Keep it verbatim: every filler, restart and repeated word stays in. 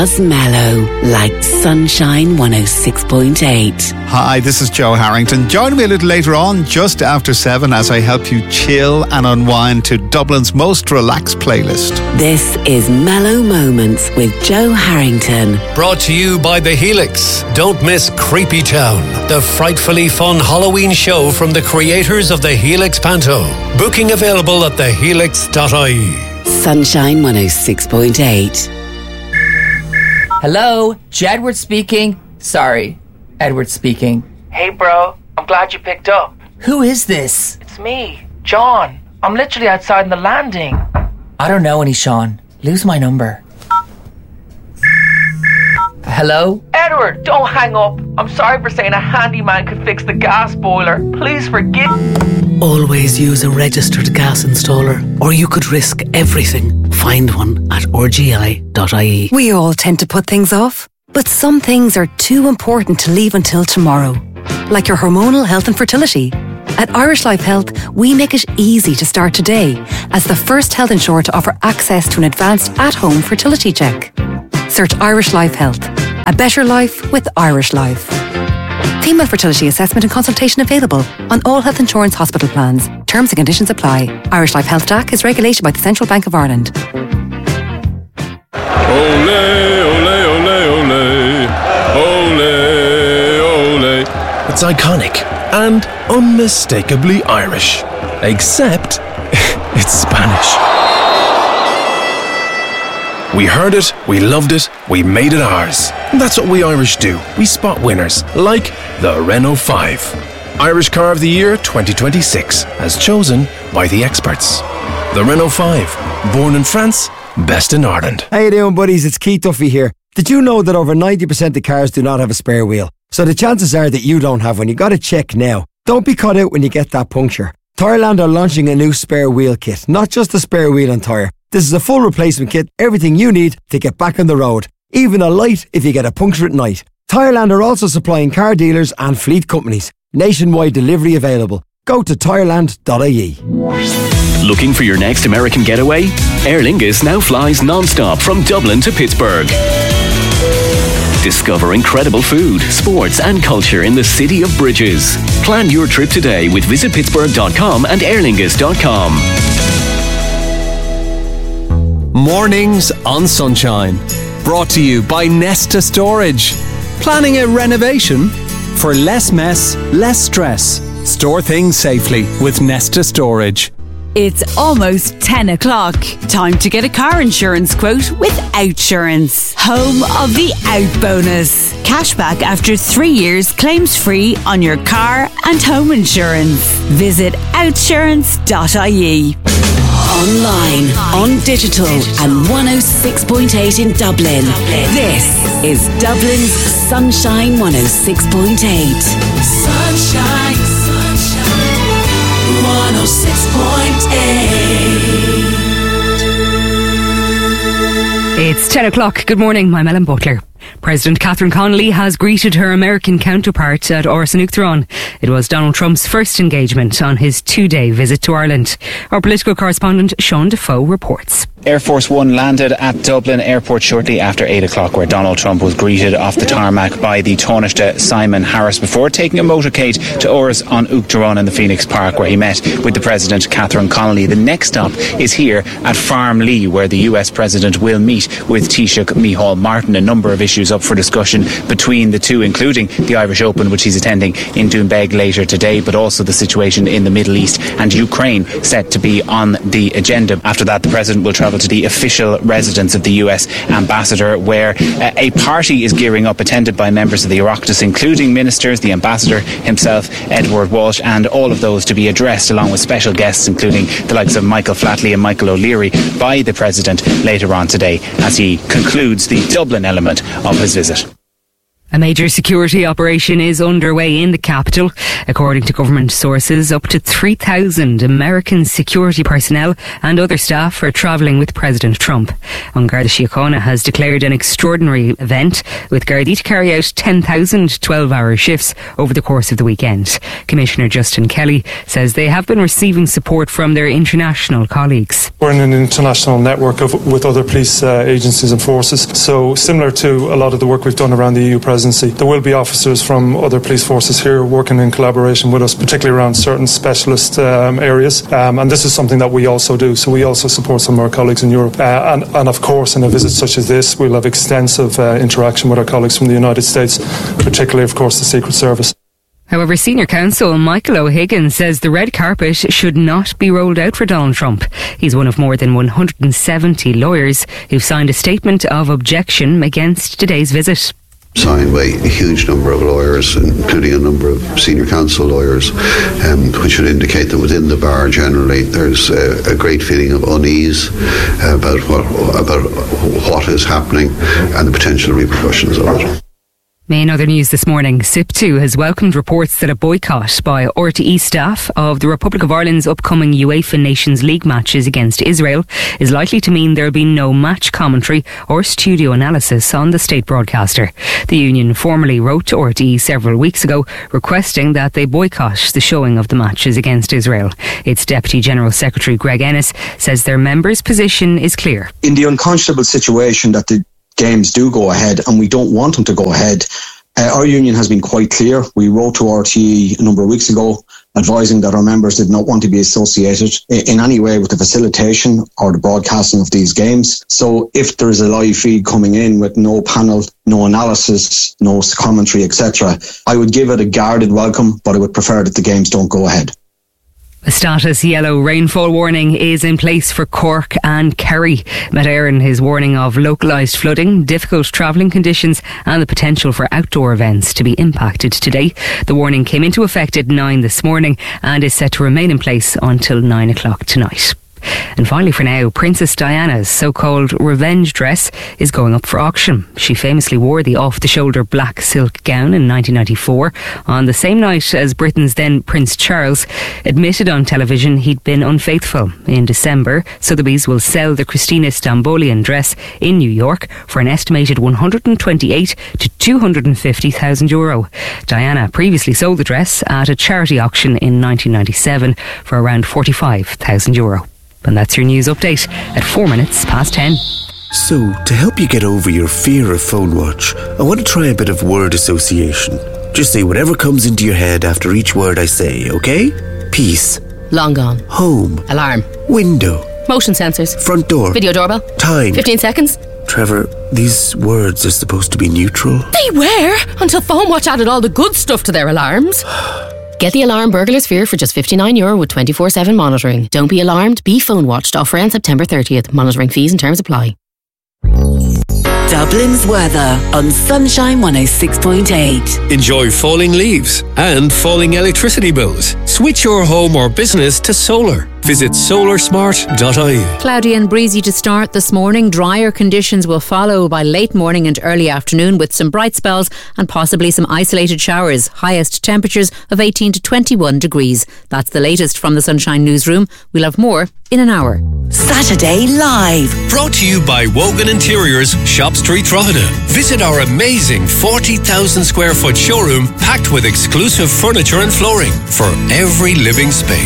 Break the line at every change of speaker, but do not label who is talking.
just mellow, like Sunshine one oh six point eight.
Hi, this is Joe Harrington. Join me a little later on, just after seven, as I help you chill and unwind to Dublin's most relaxed playlist.
This is Mellow Moments with Joe Harrington.
Brought to you by The Helix. Don't miss Creepy Town, the frightfully fun Halloween show from the creators of The Helix Panto. Booking available at the helix dot I E.
Sunshine one oh six point eight.
Hello, Jedward speaking. Sorry, Edward speaking.
Hey bro, I'm glad you picked up.
Who is this?
It's me, John. I'm literally outside in the landing.
I don't know any Sean. Lose my number. Hello?
Edward, don't hang up. I'm sorry for saying a handyman could fix the gas boiler. Please forgive.
Always use a registered gas installer, or you could risk everything. Find one at r g i dot I E.
We all tend to put things off, but some things are too important to leave until tomorrow. Like your hormonal health and fertility. At Irish Life Health, we make it easy to start today as the first health insurer to offer access to an advanced at-home fertility check. Search Irish Life Health. A better life with Irish Life. Female fertility assessment and consultation available on all health insurance hospital plans. Terms and conditions apply. Irish Life Health D A C is regulated by the Central Bank of Ireland.
Ole, ole, ole, ole. Ole, ole. It's iconic and unmistakably Irish. Except it's Spanish. We heard it, we loved it, we made it ours. And that's what we Irish do. We spot winners, like the Renault five. Irish Car of the Year twenty twenty-six, as chosen by the experts. The Renault five, born in France, best in Ireland.
How you doing, buddies? It's Keith Duffy here. Did you know that over ninety percent of cars do not have a spare wheel? So the chances are that you don't have one. You got to check now. Don't be caught out when you get that puncture. Tyreland are launching a new spare wheel kit, not just a spare wheel and tyre. This is a full replacement kit, everything you need to get back on the road. Even a light if you get a puncture at night. Tyreland are also supplying car dealers and fleet companies. Nationwide delivery available. Go to tyreland dot I E.
Looking for your next American getaway? Aer Lingus now flies non-stop from Dublin to Pittsburgh. Discover incredible food, sports and culture in the city of bridges. Plan your trip today with visit pittsburgh dot com and aer lingus dot com.
Mornings on Sunshine. Brought to you by Nesta Storage. Planning a renovation? For less mess, less stress. Store things safely with Nesta Storage.
It's almost ten o'clock. Time to get a car insurance quote with Outsurance. Home of the Out Bonus. Cashback after three years claims free on your car and home insurance. Visit outsurance dot I E.
Online, on digital and one oh six point eight in Dublin. This is Dublin's Sunshine one oh six point eight.
Sunshine, sunshine, one oh six point eight.
It's ten o'clock. Good morning, I'm Ellen Butler. President Catherine Connolly has greeted her American counterpart at Áras an Uachtaráin. It was Donald Trump's first engagement on his two-day visit to Ireland. Our political correspondent Sean Defoe reports.
Air Force One landed at Dublin Airport shortly after eight o'clock, where Donald Trump was greeted off the tarmac by the Taoiseach Simon Harris before taking a motorcade to Áras an Uachtaráin in the Phoenix Park, where he met with the President Catherine Connolly. The next stop is here at Farm Lee, where the U S President will meet with Taoiseach Micheál Martin. A number of issues up for discussion between the two, including the Irish Open, which he's attending in Doonbeg later today, but also the situation in the Middle East and Ukraine set to be on the agenda. After that, the President will travel to the official residence of the U S ambassador, where uh, a party is gearing up, attended by members of the Oireachtas, including ministers, the ambassador himself, Edward Walsh, and all of those to be addressed, along with special guests, including the likes of Michael Flatley and Michael O'Leary, by the President later on today as he concludes the Dublin element of his visit.
A major security operation is underway in the capital. According to government sources, up to three thousand American security personnel and other staff are travelling with President Trump. An Garda Síochána has declared an extraordinary event, with Gardaí to carry out ten thousand twelve-hour shifts over the course of the weekend. Commissioner Justin Kelly says they have been receiving support from their international colleagues.
We're in an international network of, with other police uh, agencies and forces. So similar to a lot of the work we've done around the E U presidency, there will be officers from other police forces here working in collaboration with us, particularly around certain specialist um, areas. Um, and this is something that we also do. So we also support some of our colleagues in Europe. Uh, and, and of course, in a visit such as this, we'll have extensive uh, interaction with our colleagues from the United States, particularly, of course, the Secret Service.
However, Senior Counsel Michael O'Higgins says the red carpet should not be rolled out for Donald Trump. He's one of more than one hundred seventy lawyers who've signed a statement of objection against today's visit.
Signed by a huge number of lawyers, including a number of senior counsel lawyers, um, which would indicate that within the bar generally there's uh, a great feeling of unease about what, about what is happening and the potential repercussions of it.
In other news this morning, S I P two has welcomed reports that a boycott by R T E staff of the Republic of Ireland's upcoming UEFA Nations League matches against Israel is likely to mean there will be no match commentary or studio analysis on the state broadcaster. The union formally wrote to R T E several weeks ago requesting that they boycott the showing of the matches against Israel. Its Deputy General Secretary Greg Ennis says their members' position is clear.
In the unconscionable situation that the games do go ahead, and we don't want them to go ahead, uh, our union has been quite clear. We wrote to R T E a number of weeks ago advising that our members did not want to be associated in any way with the facilitation or the broadcasting of these games. So if there's a live feed coming in with no panel, no analysis, no commentary, et cetera, I would give it a guarded welcome, but I would prefer that the games don't go ahead.
A status yellow rainfall warning is in place for Cork and Kerry. Met Éireann is warning of localised flooding, difficult travelling conditions and the potential for outdoor events to be impacted today. The warning came into effect at nine this morning and is set to remain in place until nine o'clock tonight. And finally for now, Princess Diana's so-called revenge dress is going up for auction. She famously wore the off-the-shoulder black silk gown in nineteen ninety-four on the same night as Britain's then Prince Charles admitted on television he'd been unfaithful. In December, Sotheby's will sell the Christina Stambolian dress in New York for an estimated one hundred twenty-eight to two hundred fifty thousand euro. Diana previously sold the dress at a charity auction in nineteen ninety-seven for around forty-five thousand euro. And that's your news update at four minutes past ten.
So, to help you get over your fear of phone watch, I want to try a bit of word association. Just say whatever comes into your head after each word I say, okay? Peace.
Long gone.
Home.
Alarm.
Window.
Motion sensors.
Front door.
Video doorbell.
Time.
fifteen seconds.
Trevor, these words are supposed to be neutral.
They were, until Phone Watch added all the good stuff to their alarms. Get the alarm Burglar Sphere for just fifty-nine euro with twenty-four seven monitoring. Don't be alarmed, be phone watched. Offer ends September thirtieth. Monitoring fees and terms apply.
Dublin's weather on Sunshine one oh six point eight.
Enjoy falling leaves and falling electricity bills. Switch your home or business to solar. Visit solar smart dot I E.
Cloudy and breezy to start this morning. Drier conditions will follow by late morning and early afternoon with some bright spells and possibly some isolated showers. Highest temperatures of eighteen to twenty-one degrees. That's the latest from the Sunshine Newsroom. We'll have more in an hour.
Saturday Live.
Brought to you by Wogan Interiors, Shop Street, Drogheda. Visit our amazing forty thousand square foot showroom packed with exclusive furniture and flooring for every living space.